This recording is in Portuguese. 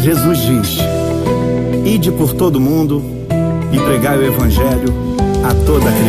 Jesus diz: ide por todo mundo e pregai o evangelho a toda criatura.